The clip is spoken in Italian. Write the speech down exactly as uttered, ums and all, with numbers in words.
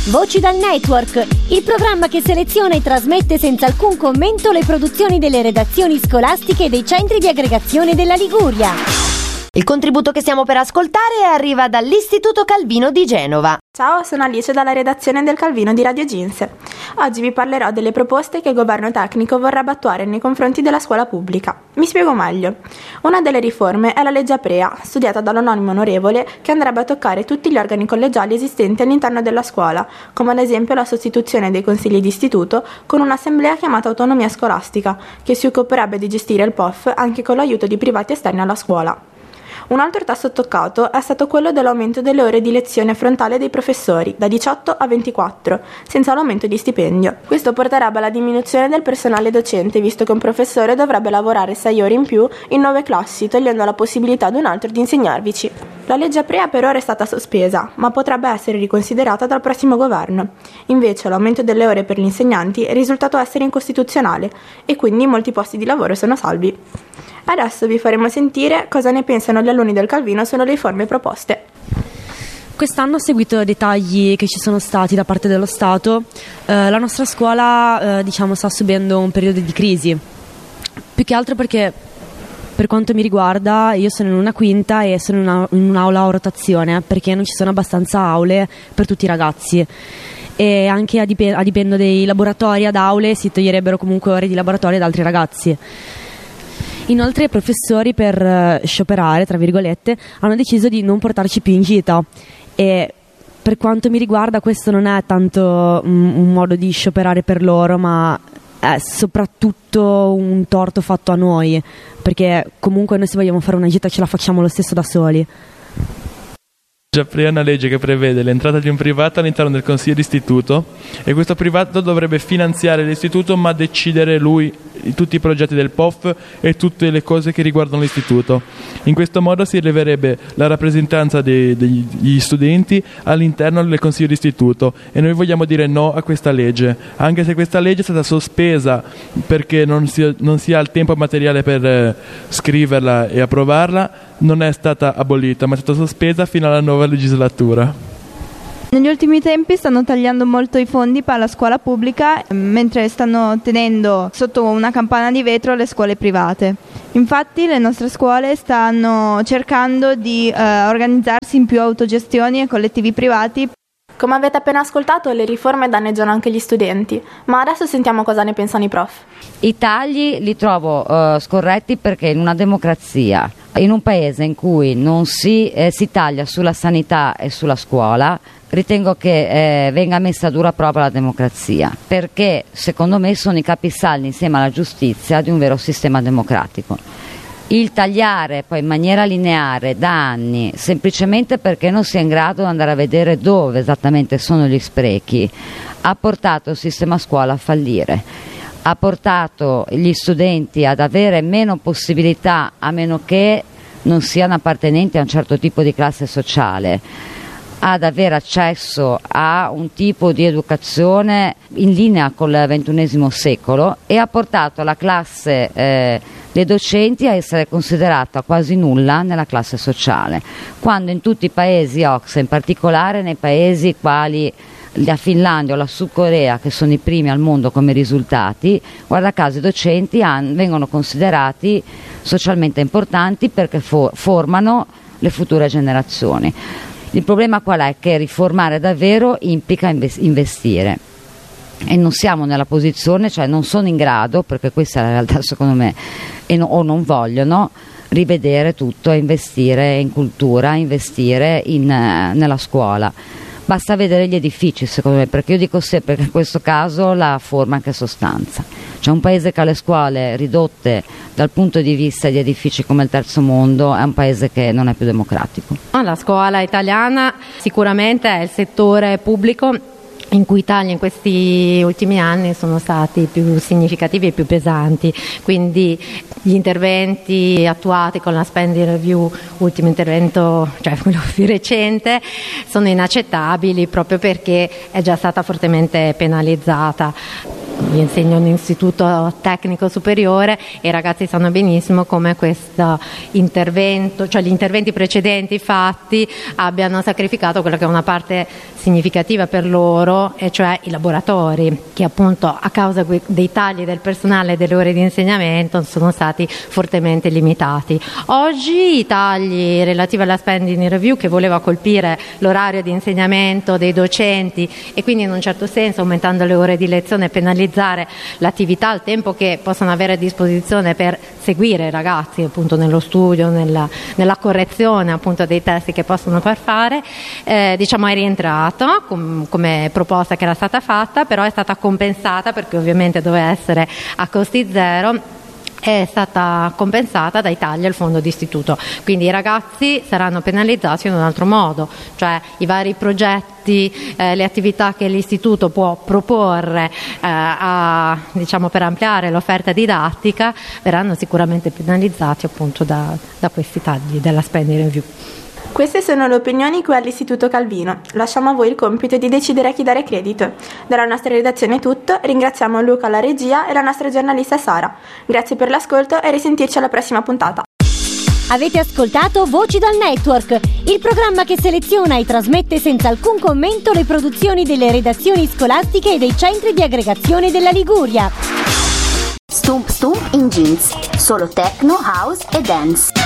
Voci dal Network, il programma che seleziona e trasmette senza alcun commento le produzioni delle redazioni scolastiche e dei centri di aggregazione della Liguria. Il contributo che stiamo per ascoltare arriva dall'Istituto Calvino di Genova. Ciao, sono Alice dalla redazione del Calvino di Radio Ginse. Oggi vi parlerò delle proposte che il governo tecnico vorrebbe attuare nei confronti della scuola pubblica. Mi spiego meglio. Una delle riforme è la legge Aprea, studiata dall'anonimo onorevole, che andrebbe a toccare tutti gli organi collegiali esistenti all'interno della scuola, come ad esempio la sostituzione dei consigli di istituto con un'assemblea chiamata autonomia scolastica, che si occuperebbe di gestire il P O F anche con l'aiuto di privati esterni alla scuola. Un altro tasto toccato è stato quello dell'aumento delle ore di lezione frontale dei professori, da diciotto a ventiquattro, senza l'aumento di stipendio. Questo porterebbe alla diminuzione del personale docente, visto che un professore dovrebbe lavorare sei ore in più in nove classi, togliendo la possibilità ad un altro di insegnarvici. La legge Aprea per ora è stata sospesa, ma potrebbe essere riconsiderata dal prossimo governo. Invece l'aumento delle ore per gli insegnanti è risultato essere incostituzionale e quindi molti posti di lavoro sono salvi. Adesso vi faremo sentire cosa ne pensano gli alunni del Calvino sulle riforme proposte. Quest'anno, a seguito dei tagli che ci sono stati da parte dello Stato, eh, la nostra scuola eh, diciamo sta subendo un periodo di crisi. Più che altro perché, per quanto mi riguarda, io sono in una quinta e sono in, una, in un'aula a rotazione, perché non ci sono abbastanza aule per tutti i ragazzi. E anche a, dip- a dipendo dei laboratori ad aule si toglierebbero comunque ore di laboratorio ad altri ragazzi. Inoltre i professori, per uh, scioperare, tra virgolette, hanno deciso di non portarci più in gita, e per quanto mi riguarda questo non è tanto um, un modo di scioperare per loro, ma è soprattutto un torto fatto a noi, perché comunque noi se vogliamo fare una gita ce la facciamo lo stesso da soli. Già è una legge che prevede l'entrata di un privato all'interno del consiglio d'istituto, e questo privato dovrebbe finanziare l'istituto ma decidere lui tutti i progetti del P O F e tutte le cose che riguardano l'istituto. In questo modo si eleverebbe la rappresentanza dei, degli studenti all'interno del consiglio d'istituto, e noi vogliamo dire no a questa legge, anche se questa legge è stata sospesa perché non si, non si ha il tempo materiale per eh, scriverla e approvarla. Non è stata abolita, ma è stata sospesa fino alla nuova legislatura. Negli ultimi tempi stanno tagliando molto i fondi per la scuola pubblica, mentre stanno tenendo sotto una campana di vetro le scuole private. Infatti le nostre scuole stanno cercando di eh, organizzarsi in più autogestioni e collettivi privati. Come avete appena ascoltato, le riforme danneggiano anche gli studenti, ma adesso sentiamo cosa ne pensano i prof. I tagli li trovo uh, scorretti, perché in una democrazia, in un paese in cui non si, eh, si taglia sulla sanità e sulla scuola, ritengo che eh, venga messa a dura prova la democrazia, perché secondo me sono i capisaldi insieme alla giustizia di un vero sistema democratico. Il tagliare poi in maniera lineare da anni, semplicemente perché non si è in grado di andare a vedere dove esattamente sono gli sprechi, ha portato il sistema scuola a fallire, ha portato gli studenti ad avere meno possibilità, a meno che non siano appartenenti a un certo tipo di classe sociale, ad avere accesso a un tipo di educazione in linea col ventunesimo secolo, e ha portato la classe eh, dei docenti a essere considerata quasi nulla nella classe sociale, quando in tutti i paesi O C S E, in particolare nei paesi quali la Finlandia o la Sud Corea, che sono i primi al mondo come risultati, guarda caso i docenti han, vengono considerati socialmente importanti perché for, formano le future generazioni. Il problema qual è? Che riformare davvero implica investire, e non siamo nella posizione, cioè non sono in grado, perché questa è la realtà secondo me, e no, o non vogliono rivedere tutto e investire in cultura, investire in, eh, nella scuola. Basta vedere gli edifici, secondo me, perché io dico sempre che in questo caso la forma è anche sostanza. C'è un paese che ha le scuole ridotte dal punto di vista di edifici come il terzo mondo, è un paese che non è più democratico. La scuola italiana sicuramente è il settore pubblico in cui i tagli in questi ultimi anni sono stati più significativi e più pesanti, quindi gli interventi attuati con la spending review, ultimo intervento, cioè quello più recente, sono inaccettabili proprio perché è già stata fortemente penalizzata. insegno in un istituto tecnico superiore e i ragazzi sanno benissimo come questo intervento, cioè gli interventi precedenti fatti abbiano sacrificato quella che è una parte significativa per loro, e cioè i laboratori, che appunto a causa dei tagli del personale e delle ore di insegnamento sono stati fortemente limitati. Oggi i tagli relativi alla spending review, che voleva colpire l'orario di insegnamento dei docenti e quindi in un certo senso, aumentando le ore di lezione, penalizzare l'attività, il tempo che possono avere a disposizione per seguire i ragazzi appunto nello studio, nella, nella correzione appunto dei testi che possono far fare, eh, diciamo è rientrato com- come proposta che era stata fatta, però è stata compensata, perché ovviamente doveva essere a costi zero, è stata compensata dai tagli al fondo d'istituto. Quindi i ragazzi saranno penalizzati in un altro modo, cioè i vari progetti, eh, le attività che l'istituto può proporre eh, a, diciamo, per ampliare l'offerta didattica verranno sicuramente penalizzati appunto da, da questi tagli della spending review. Queste sono le opinioni qui all'Istituto Calvino. Lasciamo a voi il compito di decidere a chi dare credito. Dalla nostra redazione è tutto, ringraziamo Luca alla regia e la nostra giornalista Sara. Grazie per l'ascolto e risentirci alla prossima puntata. Avete ascoltato Voci dal Network, il programma che seleziona e trasmette senza alcun commento le produzioni delle redazioni scolastiche e dei centri di aggregazione della Liguria. Stump Stump in Jeans, solo techno, house e dance.